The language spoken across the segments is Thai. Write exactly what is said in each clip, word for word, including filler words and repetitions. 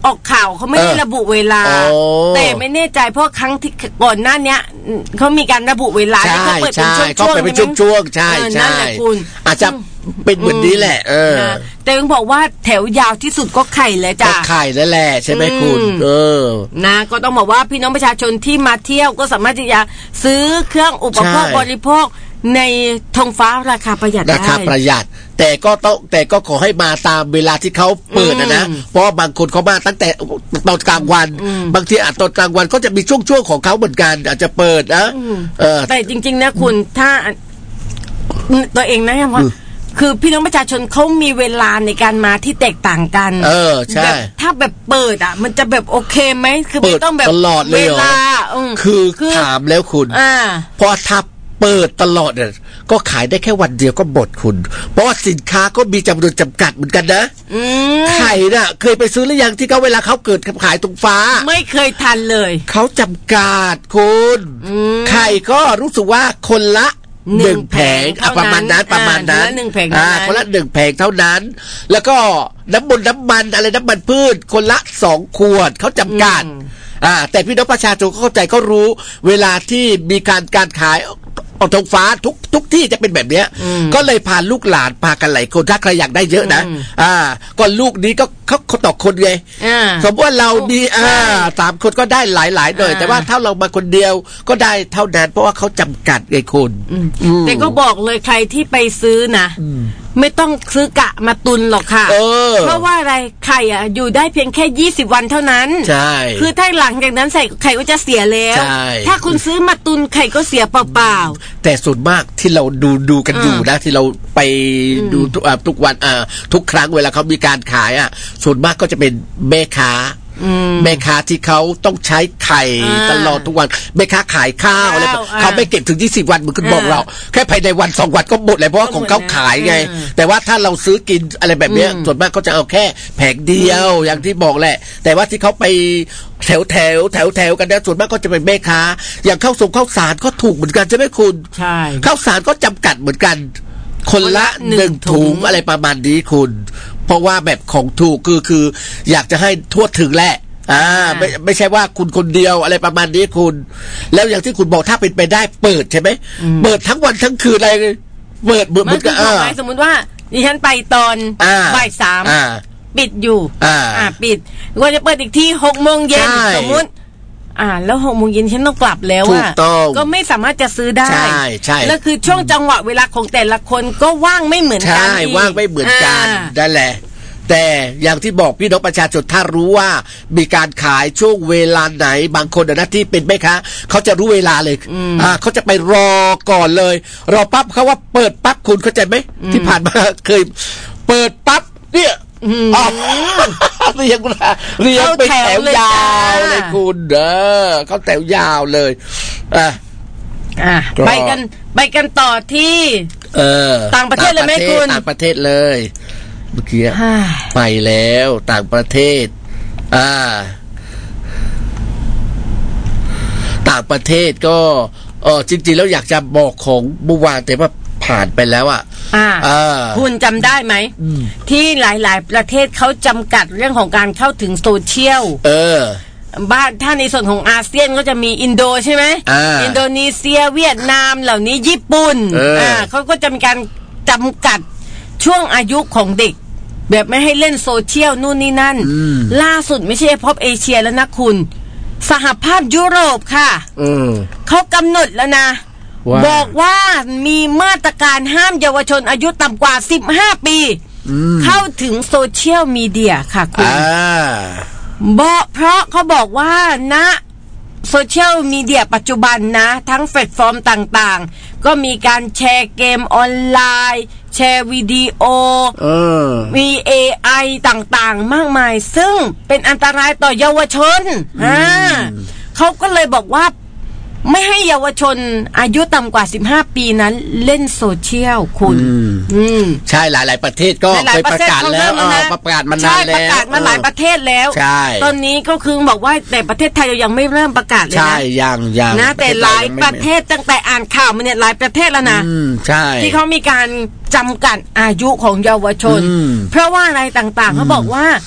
ออกข่าวเขาไม่ได้ระบุเวลาแต่ไม่แน่ใจเพราะครั้งที่ก่อนหน้านี้เขามีการระบุเวลาที่เขาเปิดเป็นช่วงๆเขาเปิดเป็นช่วงๆใช่ใช่อาจจะเป็นเหมือนนี้แหละเออแต่ต้องบอกว่าแถวยาวที่สุดก็ไข่เลยจ้ะก็ไข่แล้วแหละใช่ไหมคุณเออนะก็ต้องบอกว่าพี่น้องประชาชนที่มาเที่ยวก็สามารถที่จะซื้อเครื่องอุปโภคบริโภคในธงฟ้าราคาประหยัดได้ราคาประหยัดแต่ก็ต้องแต่ก็ขอให้มาตามเวลาที่เขาเปิดนะนะเพราะบางคนเขามาตั้งแต่ตอนกลางวันบางทีอาจตอนกลางวันก็จะมีช่วงๆของเขาเหมือนกันอาจจะเปิดนะเออแต่จริงๆนะคุณถ้าตัวเองนะว่าคือพี่น้องประชาชนเขามีเวลาในการมาที่แตกต่างกันเออใช่ถ้าแบบเปิดอ่ะมันจะแบบโอเคไหมคือไม่ต้องแบบตลอดเลยเหรอคือถามแล้วคุณเพราะถ้าเปิดตลอดเนี่ยก็ขายได้แค่วันเดียวก็หมดคุณเพราะว่าสินค้าก็มีจำนวนจำกัดเหมือนกันนะไข่น่ะเคยไปซื้อหรือยังที่เขาเวลาเขาเกิดขายตรงฟ้าไม่เคยทันเลยเขาจำกัดคุณไข่ก็รู้สึกว่าคนละหนึ่งแผงประมาณนั้นประมาณนั้นอ่าคนละหนึ่งแผงเท่านั้นแล้วก็น้ำมันน้ำมันอะไรน้ำมันพืชคนละสองขวดเขาจำกัดอ่าแต่พี่น้องประชาชนเข้าใจเขารู้เวลาที่มีการการขายออกทงฟ้าทุกทุกที่จะเป็นแบบเนี้ยก็เลยพาลูกหลานพากันหลายคนถ้าใครอยากได้เยอะนะอ่าก็ลูกนี้ก็เขาเขาต่อคนไงสมมติว่าเรามีอ่าสามคนก็ได้หลายหลายหน่อยแต่ว่าถ้าเรามาคนเดียวก็ได้เท่านั้นเพราะว่าเขาจำกัดไงคุณแต่ก็บอกเลยใครที่ไปซื้อนะไม่ต้องซื้อกะมาตุนหรอกค่ะเพราะว่าอะไรไข่อ่ะอยู่ได้เพียงแค่ยี่สิบวันเท่านั้นใช่คือถ้าหลังจากนั้นใส่ไข่ก็จะเสียแล้วถ้าคุณซื้อมาตุนไข่ก็เสียเปล่าๆแต่ส่วนมากที่เราดูดูกันอยู่นะที่เราไปดูทุกวันอ่าทุกครั้งเวลาเขามีการขายอ่ะส่วนมากก็จะเป็นแม่ค้าแม่ค้าที่เขาต้องใช้ไข่ตลอดทุกวันแม่ค้าขายข้าวอะไรเขาไม่เก็บถึงยี่สิบวันเหมือนคุณบอกเราแค่ภายในวันสองวันก็หมดเลยเพราะว่าของเขาขายไงแต่ว่าถ้าเราซื้อกินอะไรแบบนี้ส่วนมากก็จะเอาแค่แผงเดียวอย่างที่บอกแหละแต่ว่าที่เขาไปแถวแถวแถวแถวกันนะส่วนมากก็จะเป็นแม่ค้าอย่างข้าวส่งข้าวสารก็ถูกเหมือนกันใช่ไหมคุณใช่ข้าวสารก็จำกัดเหมือนกันคนละหนึ่งถุงอะไรประมาณนี้คุณเพราะว่าแบบของถูกคือคืออยากจะให้ทั่วถึงแหละอ่าไม่ไม่ใช่ว่าคุณคนเดียวอะไรประมาณนี้คุณแล้วอย่างที่คุณบอกถ้าเป็นไปได้เปิดใช่ไหมเปิดทั้งวันทั้งคืนอะไรเปิดเหมือนกับอ่าสมมติว่าดิฉันไปตอนบ่ายสามปิดอยู่อ่าปิดก็จะเปิดอีกที่หกโมงเย็นสมมติอ่าแล้วหกโมงเย็นฉันต้องกลับแล้วอ่ะก็ไม่สามารถจะซื้อได้ใช่ใช่แล้วคือช่วงจังหวะเวลาของแต่ละคนก็ว่างไม่เหมือนกันใช่ว่างไม่เหมือนกันนั่นแหละแต่อย่างที่บอกพี่น้องประชาชนถ้ารู้ว่ามีการขายช่วงเวลาไหนบางคนนะที่เป็นแม่ค้าเขาจะรู้เวลาเลยอ่าเขาจะไปรอก่อนเลยรอปั๊บเขาว่าเปิดปั๊บคุณเข้าใจไหมที่ผ่านมาเคยเปิดปั๊บเนี่ยอ๋อเรียงเรียงเป็นแถวยาวเลยคุณเด้อเขาแถวยาวเลยอ่ะอ่ะไปกันไปกันต่อที่เออต่างประเทศเลยไหมคุณต่างประเทศเลยเมื่อกี้ไปแล้วต่างประเทศอ่าต่างประเทศก็เออจริงๆแล้วอยากจะบอกของเมื่อวานแต่ว่าผ่านไปแล้วอ่ะอ่าคุณจำได้ไหมที่หลายๆประเทศเขาจำกัดเรื่องของการเข้าถึงโซเชียลเออบ้านถ้าในส่วนของอาเซียนก็จะมีอินโดใช่ไหมอินโดนีเซียเวียดนามเหล่านี้ญี่ปุ่นอ่าเขาก็จะมีการจำกัดช่วงอายุของเด็กแบบไม่ให้เล่นโซเชียลนู่นนี่นั่นล่าสุดไม่ใช่เฉพาะเอเชียแล้วนะคุณสหภาพยุโรปค่ะเขากำหนดแล้วนะบอกว่ามีมาตรการห้ามเยาวชนอายุต่ำกว่าสิบห้าปีเข้าถึงโซเชียลมีเดียค่ะคุณบอกเพราะเขาบอกว่าณโซเชียลมีเดียปัจจุบันนะทั้งแพลตฟอร์มต่างๆก็มีการแชร์เกมออนไลน์แชร์วิดีโอมี เอ ไอ ต่างๆมากมายซึ่งเป็นอันตรายต่อเยาวชนอ่าเขาก็เลยบอกว่าไม่ให้เยาวชนอายุต่ำกว่าสิบห้าปีนั้นเล่นโซเชียลคุณใช่หลายๆประเทศก็เคยประกาศแล้วประกาศมานานแล้วประกาศมาหลายประเทศแล้วตอนนี้ก็คือบอกว่าแต่ประเทศไทยเรายังไม่เริ่มประกาศเลยนะใช่ยังยังนะแต่หลายประเทศตั้งแต่อ่านข่าวมาเนี่ยหลายประเทศแล้วนะใช่ที่เขามีการจำกัดอายุของเยาวชนเพราะว่าอะไรต่างๆเขาบอกว่า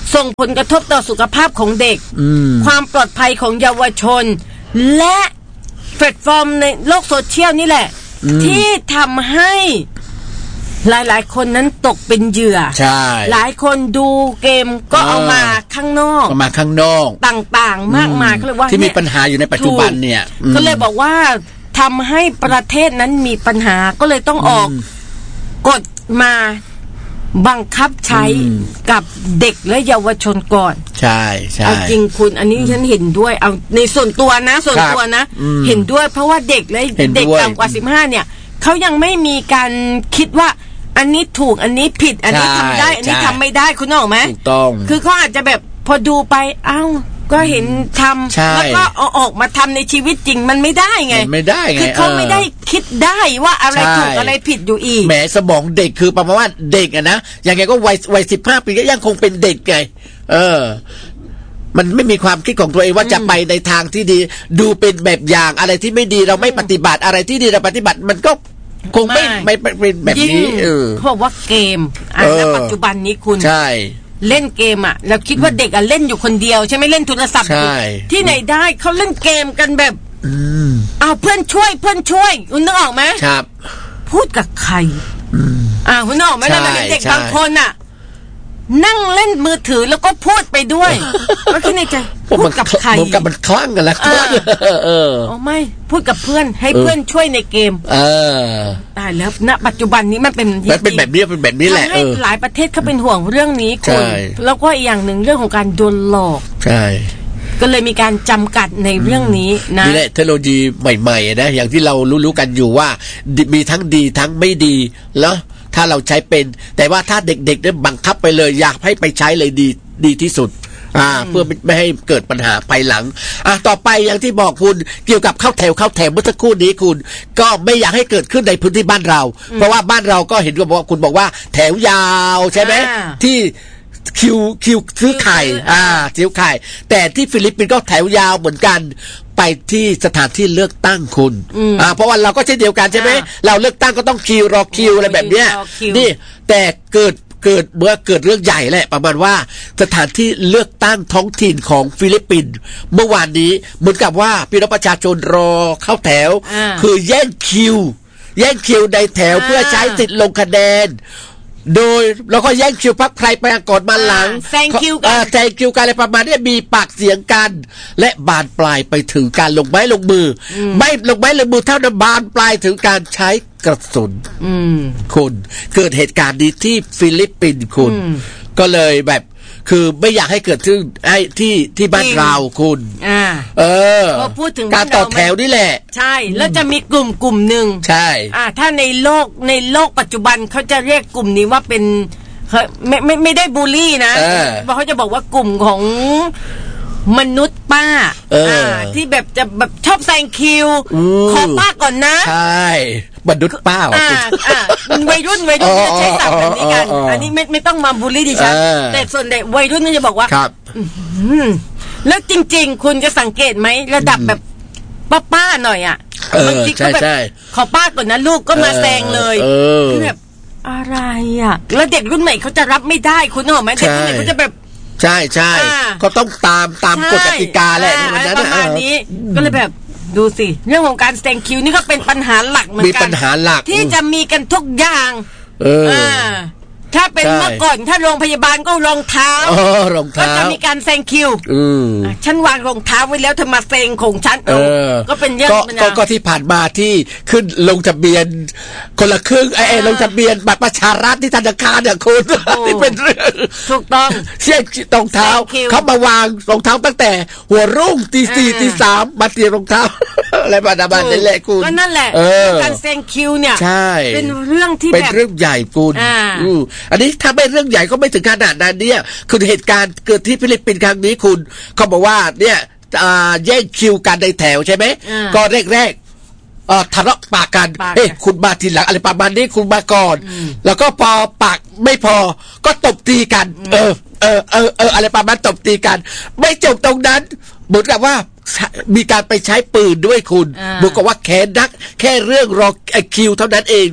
ส่งผลกระทบต่อสุขภาพของเด็กความปลอดภัยของเยาวชนและแพลตฟอร์มในโลกโซเชียลนี่แหละที่ทำให้หลายๆคนนั้นตกเป็นเหยื่อใช่หลายคนดูเกมก็เอามาข้างนอกเอามาข้างนอกต่างๆมากมายเขาเลยว่าที่มีปัญหาอยู่ในปัจจุบันเนี่ยก็เลยบอกว่าทำให้ประเทศนั้นมีปัญหาก็เลยต้องออกกฎมาบังคับใช้กับเด็กและเยาวชนก่อนใช่ใช่จริงคุณอันนี้ฉันเห็นด้วยเอาในส่วนตัวนะส่วนตัวนะเห็นด้วยเพราะว่าเด็กและเด็กต่ำกว่าสิบห้าเนี่ยเขายังไม่มีการคิดว่าอันนี้ถูกอันนี้ผิดอันนี้ทำได้อันนี้ทำไม่ได้คุณนึกออกไหมถูกต้องคือเขาอาจจะแบบพอดูไปเอ้าก็เห็นทำแล้วก็เอาออกมาทำในชีวิตจริงมันไม่ได้ไงไม่ได้ไงคือเขาไม่ได้คิดได้ว่าอะไรถูกอะไรผิดอยู่อีกแหมสมองเด็กคือประมาณว่าเด็กอะนะอย่างไงก็วัยวัยสิบห้าปีก็ยังคงเป็นเด็กไงเออมันไม่มีความคิดของตัวเองว่าจะไปในทางที่ดีดูเป็นแบบอย่างอะไรที่ไม่ดีเราไม่ปฏิบัติอะไรที่ดีเราปฏิบัติมันก็คงไม่ไม่เป็นแบบนี้เออเพราะว่าเกมอ่ะณปัจจุบันนี้คุณใช่เล่นเกมอ่ะเราคิดว่าเด็กอ่ะเล่นอยู่คนเดียวใช่ไหมเล่นโทรศัพท์ที่ไหนได้เขาเล่นเกมกันแบบอ้าวเพื่อนช่วยเพื่อนช่วยคุณนึกออกไหมครับพูดกับใครอ่าคุณนึกออกไหมแล้วเด็กบางคนอ่ะนั่งเล่นมือถือแล้วก็พูดไปด้วยก็คิดในใจพูดกับใครกับมันคลั่งกันแล้วเอออ๋อไม่พูดกับเพื่อนให้เพื่อนช่วยในเกมเออตายแล้วณปัจจุบันนี้มันเป็นมันเป็นแบบนี้เป็นแบบนี้แหละให้หลายประเทศเขาเป็นห่วงเรื่องนี้คุณแล้วก็อีกอย่างหนึ่งเรื่องของการโดนหลอกใช่ก็เลยมีการจำกัดในเรื่องนี้นะนี่แหละเทคโนโลยีใหม่ๆนะอย่างที่เรารู้ๆกันอยู่ว่ามีทั้งดีทั้งไม่ดีแล้วถ้าเราใช้เป็นแต่ว่าถ้าเด็กๆเนี่ยบังคับไปเลยอยากให้ไปใช้เลยดีดีที่สุดอ่าเพื่อไม่ให้เกิดปัญหาภายหลังอ่ะต่อไปอย่างที่บอกคุณเกี่ยวกับเข้าแถวเข้าแถวเมื่อสักครู่นี้คุณก็ไม่อยากให้เกิดขึ้นในพื้นที่บ้านเราเพราะว่าบ้านเราก็เห็นว่าคุณบอกว่าแถวยาวใช่ไหมที่คิวคิวซื้อไข่อ่าซื้อไข่แต่ที่ฟิลิปปินส์ก็แถวยาวเหมือนกันไปที่สถานที่เลือกตั้งคุณอ่าเพราะว่าเราก็เช่นเดียวกันใช่ไหมเราเลือกตั้งก็ต้องคิวรอคิวอะไรแบบเนี้ยนี่แต่เกิดเกิดเมื่อเกิดเรื่องใหญ่แหละประมาณว่าสถานที่เลือกตั้งท้องถิ่นของฟิลิปปินส์เมื่อวานนี้เหมือนกับว่าพี่น้องประชาชนรอเข้าแถวคือแย่งคิวแย่งคิวในแถวเพื่อใช้สิทธิ์ลงคะแนนโดยแล้วก็แย่งคิวพักใครไปก่อนมาหลังแซงคิวกันแซงคิวกันอะไรประมาณนี้มีปากเสียงกันและบานปลายไปถึงการลงไม้ลงมือไม่ลงไม้ลงมือเท่านั้นบานปลายถึงการใช้กระสุนคุณเกิดเหตุการณ์นี้ที่ฟิลิปปินส์คุณก็เลยแบบคือไม่อยากให้เกิดขึ้นไอ้ที่ที่บ้านเราคุณอ่าเออพูดถึงการต่อแถวนี่แหละใช่แล้วจะมีกลุ่มกลุ่มหนึ่งใช่อ่าถ้าในโลกในโลกปัจจุบันเขาจะเรียกกลุ่มนี้ว่าเป็นไม่ไม่ไม่ได้บูลลี่นะเพราะเขาจะบอกว่ากลุ่มของมนุษย์ป้าอ่าที่แบบจะแบบชอบแซงคิวขอป้าก่อนนะใช่มนุษย์ป้าอ่าอ่าวัยรุ่นวัยรุ่นจะใช้ศัพท์แบบนี้กันอันนี้ไม่ไม่ต้องมาบูลลี่ดิฉันแต่ส่วนเด็กวัยรุ่นนี่จะบอกว่าครับแล้วจริงๆคุณจะสังเกตไหมระดับแบบป้าๆหน่อยอ่ะบางทีก็แบบขอป้าก่อนนะลูกก็มาแซงเลยคือแบบอะไรอ่ะแล้วเด็กรุ่นใหม่เขาจะรับไม่ได้คุณนึกออกไหมเด็กรุ่นใหม่เขาจะแบบใช่ใช่ก็ต้องตามตามกฎกติกาแหละประมาณนี้ก็เลยแบบดูสิเรื่องของการแซงคิวนี่ก็เป็นปัญหาหลักเหมือนกันมีปัญหาหลักที่จะมีกันทุกอย่างเออถ้าเป็นเมื่อก่อนถ้าโรงพยาบาลก็รองเท้าอ๋อรองเท้าก็จะมีการแซงคิวอืมฉันวางรองเท้าไว้แล้วเธอมาแซงของฉันเออก็เป็นเรื่องก็ก็ที่ผ่านมาที่ขึ้นลงทะเบียนคนละครึ่งไอ้ลงทะเบียนบัตรประชารัฐที่ธนาคารเนี่ยคุณที่เป็นเรื่องถูกต้องเชี่ยรองเท้าเขามาวางรองเท้าตั้งแต่หัวรุ่งตีสี่ตีสามมาเตรียมรองเท้าอะไรบ้างบ้างนั่นแหละคุณก็นั่นแหละการแซงคิวเนี่ยเป็นเรื่องที่เป็นเรื่องใหญ่คุณอันนี้ถ้าไม่เรื่องใหญ่ก็ไม่ถึงขนาดนั้นเนี่ยคือเหตุการณ์เกิดที่ฟิลิปปินส์ครั้งนี้คุณเขาบอกว่าเนี่ยแย่งคิวกันในแถวใช่ไหมก็แรกๆทะเลาะปากกันเฮ้ยคุณมาทีหลังอะไรประมาณนี้คุณมาก่อนแล้วก็พอปากไม่พอก็ตบตีกันเออเออเออเอออะไรประมาณตบตีกันไม่จบตรงนั้นเหมือนกับว่ามีการไปใช้ปืนด้วยคุณบอกว่าแค่นักแค่เรื่องรอคิวเท่านั้นเอง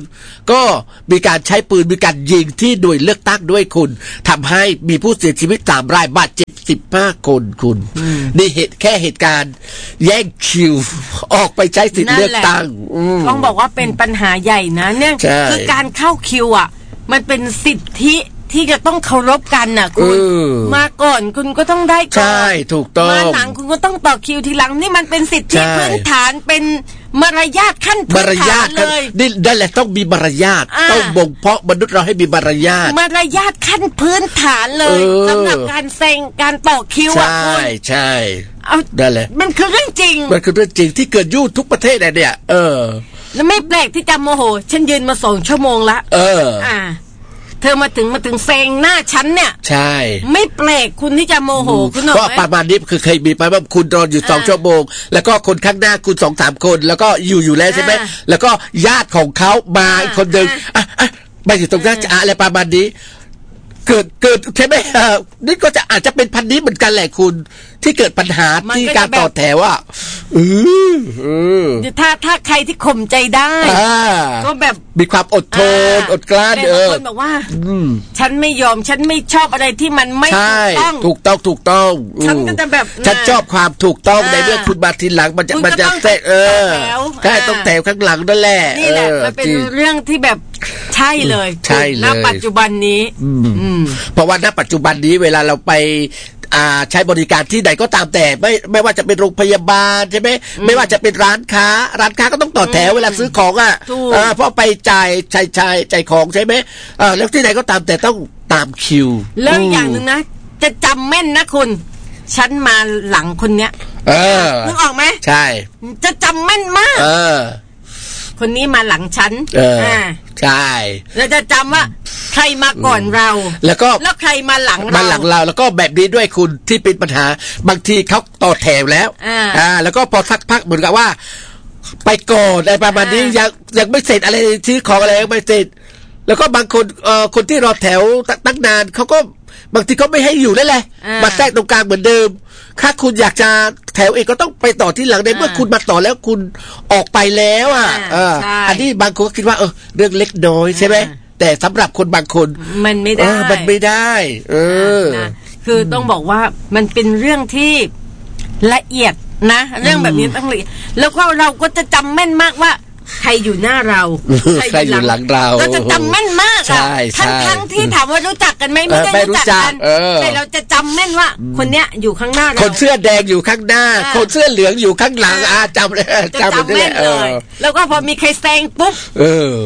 ก็มีการใช้ปืนมีการยิงที่หน่วยเลือกตั้งด้วยคุณทำให้มีผู้เสียชีวิตสามรายบาดเจ็บสิบห้าคนคุณนี่เหตุแค่เหตุการณ์แย่งคิวออกไปใช้สิทธิเลือกตั้งต้องบอกว่าเป็นปัญหาใหญ่นะเนี่ยคือการเข้าคิวอ่ะมันเป็นสิทธิที่จะต้องเคารพกันน่ะคุณมาก่อนคุณก็ต้องได้ก่อนใช่ถูกต้องมาหลังคุณก็ต้องต่อคิวทีหลังนี่มันเป็นสิทธิพื้นฐานเป็นมารยาทขั้นพื้นฐานเลยนี่นั่นแหละต้องมีมารยาทต้องบ่งเพาะมนุษย์เราให้มีมารยาทมารยาทขั้นพื้นฐานเลยสำหรับการเซ็งการต่อคิวอ่ะคุณใช่ใช่นั่นแหละมันคือเรื่องจริงมันคือเรื่องจริงที่เกิดยุ่ทุกประเทศเนี่ยเออแล้วไม่แปลกที่จะโมโหฉันยืนมาสองชั่วโมงละเอออ่าเธอมาถึงมาถึงเซงหน้าฉันเนี่ยใช่ไม่แปลกคุณที่จะโมโหคุณหรอกก็ประมาณนี้คือเคยมีไปว่าคุณรออยู่สองชั่วโมงแล้วก็คนข้างหน้าคุณสองสามคนแล้วก็อยู่อยู่แล้วใช่ไหมแล้วก็ญาติของเขามาอีกคนหนึ่งอ่ะอ่ะมาอยู่ตรงหน้าจะอะไรประมาณนี้เกิดเกิดใช่ไหมนี่ก็จะอาจจะเป็นพันนี้เหมือนกันแหละคุณที่เกิดปัญหาที่การต่อแถวอ่ะเออเออถ้าถ้าใครที่ข่มใจได้ก็แบบมีความอดทนอดกลั้นเออคนบอกว่าฉันไม่ยอมฉันไม่ชอบอะไรที่มันไม่ถูกต้องถูกต้องถูกต้องฉันก็จะแบบฉันชอบความถูกต้องในเรื่องคุณมาทีหลังมันจะมันจะแทรกเออแค่ต้องแถวข้างหลังนั่นแหละนี่แหละมันเป็นเรื่องที่แบบใช่เลยใช่เลยณปัจจุบันนี้เพราะว่าณปัจจุบันนี้เวลาเราไปใช้บริการที่ใดก็ตามแต่ไม่ไม่ว่าจะเป็นโรงพยาบาลใช่ไหมไม่ว่าจะเป็นร้านค้าร้านค้าก็ต้องต่อแถวเวลาซื้อของอ่ะเพราะไปจ่ายจ่ายจ่ายจ่ายของใช่ไหมแล้วที่ไหนก็ตามแต่ต้องตามคิวแล้วอย่างหนึ่งนะจะจำแม่นนะคุณฉันมาหลังคนเนี้ยนึกออกไหมใช่จะจำแม่นมากคนนี้มาหลังฉันอ่าใช่เราจะจำว่าใครมาก่อนเราแล้วก็แล้วใครมาหลังเรามาหลังเราแล้วก็แบบนี้ด้วยคุณที่เป็นปัญหาบางทีเขาต่อแถวแล้วอ่าแล้วก็พอสักพักเหมือนกับว่าไปก่อนอะไรประมาณนี้ยังยังไม่เสร็จอะไรที่ของอะไรยังไม่เสร็จแล้วก็บางคนเอ่อคนที่รอแถวตั้งนานเขาก็บางทีเขาไม่ให้อยู่นั่นแหละมาแทรกตรงกลางเหมือนเดิมถ้าคุณอยากจะแถวเองก็ต้องไปต่อที่หลังในเมื่อคุณมาต่อแล้วคุณออกไปแล้วอ่ะอันนี้บางคนก็คิดว่าเออเรื่องเล็กน้อยใช่ไหมแต่สำหรับคนบางคนมันไม่ได้มันไม่ได้เออคือต้องบอกว่ามันเป็นเรื่องที่ละเอียดนะเรื่องแบบนี้ต้องละเอียดแล้วก็เราก็จะจำแม่นมากว่าใครอยู่หน้าเราใครอยู่หลังเราเราจะจำแม่นมากอ่ะทั้งทั้งที่ถามว่ารู้จักกันไหมไม่ได้รู้จักกันแต่เราจะจำแม่นว่าคนเนี้ยอยู่ข้างหน้าเราคนเสื้อแดงอยู่ข้างหน้าคนเสื้อเหลืองอยู่ข้างหลังอ่ะจำเลยจำแม่นเลยแล้วก็พอมีใครแซงปุ๊บเออ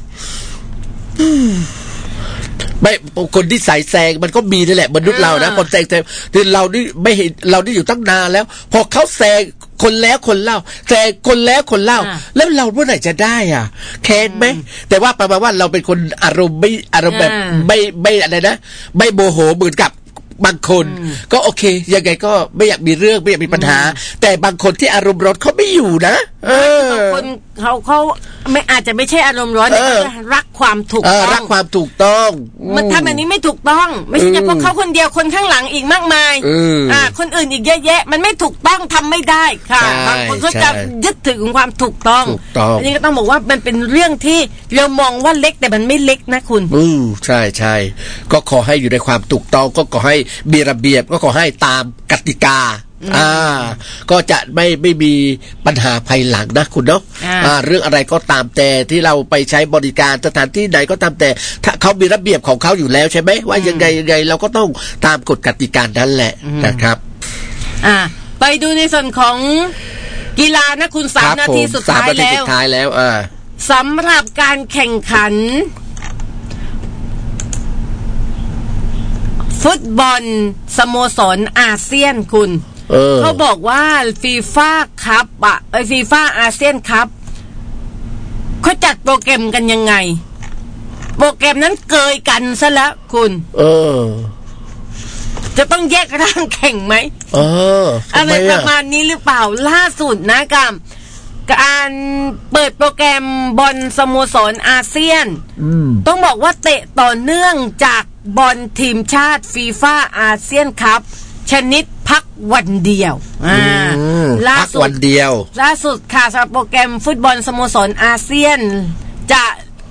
ไม่คนที่ใส่แซงมันก็มีนี่แหละมนุษย์เรานะคนแซงแซงคือเรานี่ไม่เห็นเรานี่อยู่ตั้งนานแล้วพอเขาแซงคนแล้วคนเล่าแซงคนแล้วคนเล่าแล้วเราเมื่อไหร่จะได้อ่ะแค้นไหมแต่ว่าประมาณว่าเราเป็นคนอารมณ์ไม่อารมณ์แบบไม่ไม่อะไรนะไม่โมโหเหมือนกับบางคนก็โอเคยังไงก็ไม่อยากมีเรื่องไม่อยากมีปัญหาแต่บางคนที่อารมณ์ร้อนเขาไม่อยู่นะเออบางคนเขาเขาไม่อาจจะไม่ใช่อารมณ์ร้อนแต่รักความถูกต้องรักความถูกต้องมันทำแบบนี้ไม่ถูกต้องไม่ใช่เฉพาะเขาคนเดียวคนข้างหลังอีกมากมายอ่าคนอื่นอีกเยอะแยะมันไม่ถูกต้องทำไม่ได้ค่ะบางคนเขาจะยึดถือความถูกต้องอันนี้ก็ต้องบอกว่ามันเป็นเรื่องที่เรามองว่าเล็กแต่มันไม่เล็กนะคุณอือใช่ใช่ก็ขอให้อยู่ในความถูกต้องก็ขอให้มีระเบียบก็ขอให้ตามกติกาอ่าก็จะไม่ไม่มีปัญหาภายหลังนะคุณเนาะอ่าเรื่องอะไรก็ตามแต่ที่เราไปใช้บริการสถานที่ไหนก็ตามแต่ถ้าเขามีระเบียบของเขาอยู่แล้วใช่ไหมว่ายังไงยังไงเราก็ต้องตามกฎกติกานั้นแหละนะครับอ่าไปดูในส่วนของกีฬานะคุณสามนาทีสุดท้ายแล้วสุดท้ายแล้วอ่าสำหรับการแข่งขันฟุตบอลสโมสรอาเซียนคุณเออเขาบอกว่าฟีฟ่าคัพอะไอฟีฟ่าอาเซียนคัพเขาจัดโปรแกรมกันยังไงโปรแกรมนั้นเกยกันซะแล้วคุณเออจะต้องแยกร่างแข่งไหมเอออะไรประมาณนี้หรือเปล่าล่าสุดนะกับการเปิดโปรแกรมบอลสโมสรอาเซียนต้องบอกว่าเตะต่อเนื่องจากบอลทีมชาติฟีฟ่าอาเซียนคัพชนิดพักวันเดียวอ่าล่าสุดวันเดียวล่าสุดค่ะสำหรับโปรแกรมฟุตบอลสโมสรอาเซียนจะ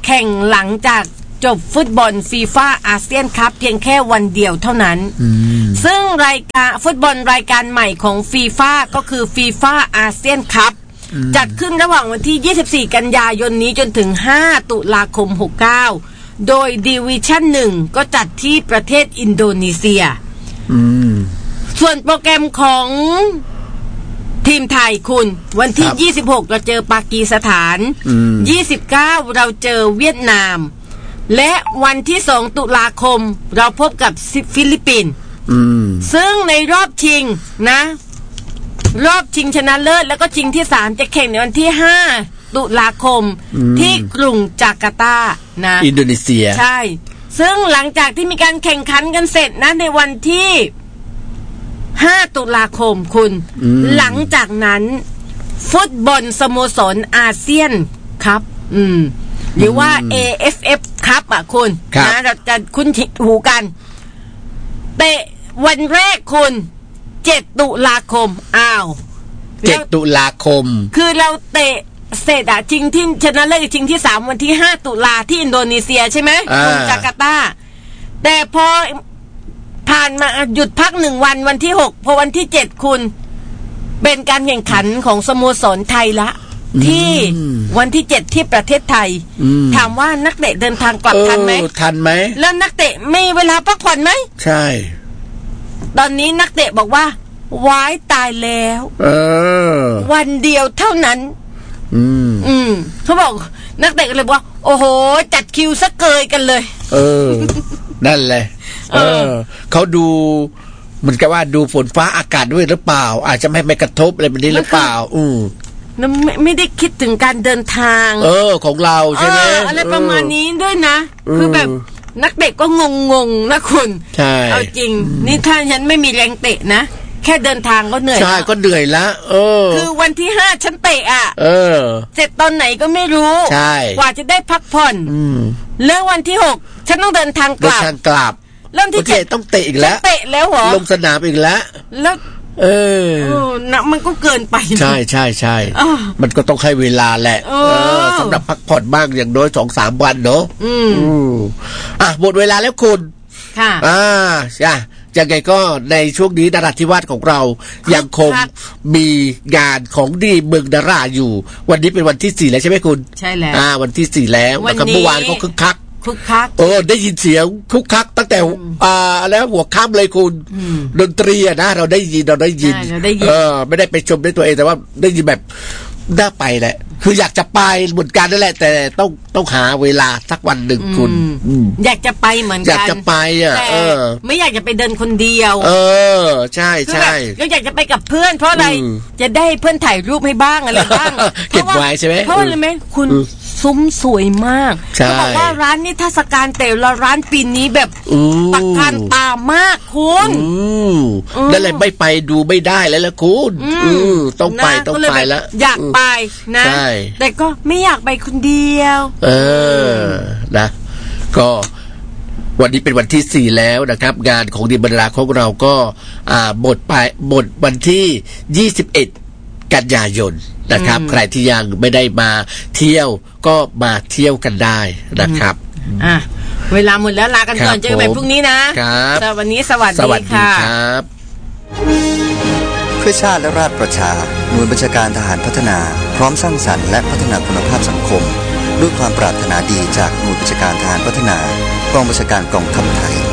แข่งหลังจากจบฟุตบอลฟีฟ่าอาเซียนคัพเพียงแค่วันเดียวเท่านั้นซึ่งรายการฟุตบอลรายการใหม่ของฟีฟ่าก็คือฟีฟ่าอาเซียนคัพจัดขึ้นระหว่างวันที่ยี่สิบสี่กันยายนนี้จนถึงห้าตุลาคมหกเก้าโดยดิวิชั่นหนึ่งก็จัดที่ประเทศอินโดนีเซียส่วนโปรแกรมของทีมไทยคุณวันที่ยี่สิบหกเราเจอปากีสถานยี่สิบเก้าเราเจอเวียดนามและวันที่สองตุลาคมเราพบกับฟิลิปปินส์ซึ่งในรอบชิงนะรอบชิงชนะเลิศแล้วก็ชิงที่สามจะแข่งในวันที่ห้าตุลาคมที่กรุงจาการ์ตานะอินโดนีเซียใช่ซึ่งหลังจากที่มีการแข่งขันกันเสร็จนะในวันที่ห้าตุลาคมคุณหลังจากนั้นฟุตบอลสโมสรอาเซียนครับอืมหรือว่า เอ เอฟ เอฟ ครับอ่ะคุณนะเราจะคุ้นหูกันเตะวันแรกคุณเจ็ดตุลาคมอ้าวเจ็ดตุลาคมคือเราเตะเสร็จอ่ะชิงที่ชนะเลิศชิงที่สามวันที่ห้าตุลาที่อินโดนีเซียใช่ไหมกรุงจาการ์ตาแต่พอผ่านมาหยุดพักหนึ่งวันวันที่หกพอวันที่เจ็ดคุณเป็นการแข่งขันของสโมสรไทยละที่วันที่เจ็ดที่ประเทศไทยถามว่านักเตะเดินทางกลับทันไหมทันไหมแล้วนักเตะไม่เวลาพักผ่อนไหมใช่ตอนนี้นักเตะบอกว่าว้ายตายแล้วเออวันเดียวเท่านั้นอืมอืมเขาบอกนักเตะก็เลยบอกว่าโอ้โหจัดคิวซะเกยกันเลยเออนั่นแหละเออเขาดูเหมือนกับว่าดูฝนฟ้าอากาศด้วยหรือเปล่าอาจจะไม่ไม่กระทบอะไรแบบนี้หรือเปล่าอืมไม่ไม่ได้คิดถึงการเดินทางเออของเราใช่ไหมอะไรประมาณนี้ด้วยนะคือแบบนักเตะก็งงงนะคุณใช่เอาจริงนี่ถ้าฉันไม่มีแรงเตะนะแค่เดินทางก็เหนื่อยใช่ก็เหนื่อยละเออคือวันที่ห้าฉันเตะอ่ะเออเสร็จตอนไหนก็ไม่รู้ใช่กว่าจะได้พักผ่อนแล้ววันที่หกฉันต้องเดินทางกลับเดินทางกลับเริ่มที่เจ็ดต้องเตะอีกแล้วเตะแล้วเหรอลงสนามอีกแล้วแล้วเออนะมันก็เกินไปใช่ใช่ใช่มันก็ต้องให้เวลาแหละสำหรับพักผ่อนบ้างอย่างน้อยสองสามวันเนาะอืมอ่ะหมดเวลาแล้วคุณค่ะอ่าใช่ยังไงก็ในช่วงนี้นราธิวาสของเรายังคงมีงานของดีเมืองนาราอยู่วันนี้เป็นวันที่สี่แล้วใช่ไหมคุณใช่แล้วอ่าวันที่สี่แล้วแล้วก็เมื่อวานก็คึกคักคึกคักเออได้ยินเสียงคึกคักตั้งแต่อ่าแล้วหัวค่ำเลยคุณดนตรีอะนะเราได้ยินเราได้ยินเออไม่ได้ไปชมด้วยตัวเองแต่ว่าได้ยินแบบน่าไปแหละคืออยากจะไปเหมือนกันนั่นแหละแต่ต้องต้องหาเวลาสักวันหนึ่งคุณอยากจะไปเหมือนกันอยากจะไปอ่ะเออไม่อยากจะไปเดินคนเดียวเออใช่ใช่ก็อยากจะไปกับเพื่อนเพราะอะไรจะได้เพื่อนถ่ายรูปให้บ้างอะไรบ้างเก็บไว้ใช่ไหมเพราะอะไรไหมคุณซุ้มสวยมากเขาบอกว่าร้านนี้เทศกาลแต่ละร้านปีนี้แบบตะการตามากคุณนั่นแหละไม่ไปดูไม่ได้แล้วละคุณต้องไปต้องไปแล้วอยากไปนะแต่ก็ไม่อยากไปคนเดียวเออนะก็วันนี้เป็นวันที่สี่แล้วนะครับงานของดีบรรดาของเราก็อ่าหมดไปหมดวันที่ยี่สิบเอ็ดกันยายนนะครับใครที่ยังไม่ได้มาเที่ยวก็มาเที่ยวกันได้นะครับอ่ะเวลาหมดแล้วลากันก่อนเจอกันใหม่พรุ่งนี้นะครับวันนี้สวัสดีค่ะครับเพื่อชาติและราชประชาหน่วยบัญชาการทหารพัฒนาพร้อมสร้างสรรค์และพัฒนาคุณภาพสังคมด้วยความปรารถนาดีจากหน่วยบัญชาการทหารพัฒนากองบัญชาการกองทัพไทย